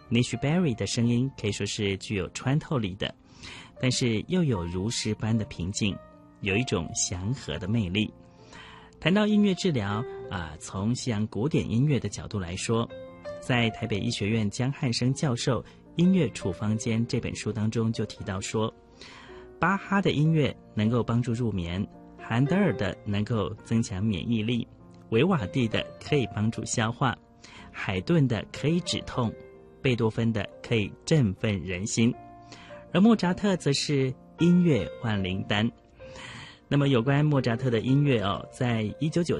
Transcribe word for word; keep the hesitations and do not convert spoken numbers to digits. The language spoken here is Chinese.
Niche Berry 的声音可以说是具有穿透力的，但是又有如诗般的平静，有一种祥和的魅力。谈到音乐治疗啊，从西洋古典音乐的角度来说，在台北医学院江汉生教授《音乐处方间》这本书当中就提到说，巴哈的音乐能够帮助入眠，韩德尔的能够增强免疫力，维瓦蒂的可以帮助消化，海顿的可以止痛，贝多芬的可以振奋人心，而莫扎特则是音乐万灵丹。那么有关莫扎特的音乐哦，在一九九